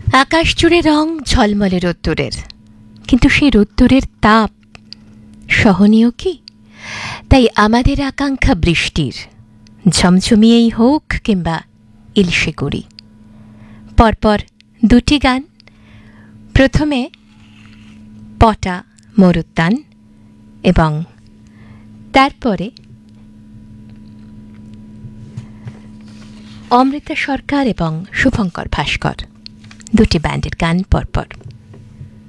আকাশ জুড়ে রং ঝলমলে রোদ্দুরের, কিন্তু সেই রোদ্দুরের তাপ সহনীয় কি? তাই আমাদের আকাঙ্ক্ষা বৃষ্টির, ঝমঝমিয়েই হোক কিংবা ইলশে করি। পরপর দুটি গান, প্রথমে পটা মরুদ্যান এবং তারপরে অমৃতা সরকার এবং শুভঙ্কর ভাস্কর, দুটি ব্যান্ডের গান পরপর।